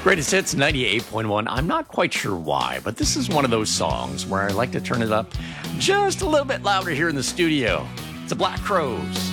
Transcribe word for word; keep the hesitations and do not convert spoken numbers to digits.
Greatest Hits ninety-eight point one. I'm not quite sure why, but this is one of those songs where I like to turn it up just a little bit louder here in the studio. It's the Black Crowes.